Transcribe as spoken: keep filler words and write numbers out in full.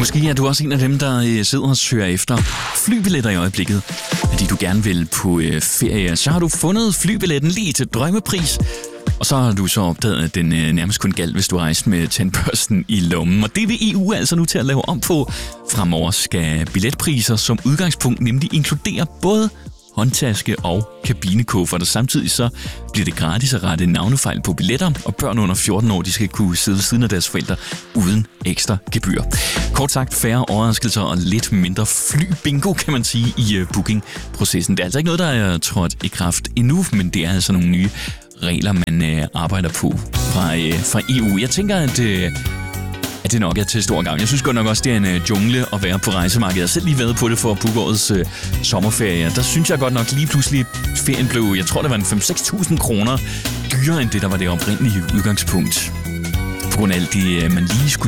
Måske er du også en af dem, der sidder og søger efter flybilletter i øjeblikket, fordi du gerne vil på ferie. Så har du fundet flybilletten lige til drømmepris, og så har du så opdaget, at den nærmest kun galt, hvis du rejser med tandbørsten i lommen. Og det vil E U altså nu til at lave om på. Fremover skal billetpriser som udgangspunkt nemlig inkludere både håndtaske og kabinekuffert, og samtidig så bliver det gratis at rette navnefejl på billetter, og børn under fjorten år, de skal kunne sidde ved siden af deres forældre uden ekstra gebyr. Kort sagt, færre overraskelser og lidt mindre flybingo, kan man sige, i uh, bookingprocessen. Det er altså ikke noget, der er trådt i kraft endnu, men det er altså nogle nye regler, man uh, arbejder på fra, uh, fra E U. Jeg tænker, at uh, at det nok er til stor gang. Jeg synes godt nok også, det er en uh, jungle at være på rejsemarkedet. Jeg har selv lige været på det for at booke årets uh, sommerferie. Der synes jeg godt nok lige pludselig, ferien blev, jeg tror det var en fem til seks tusind kroner dyrere end det, der var det oprindelige udgangspunkt. På grund af alt det, uh, man lige skulle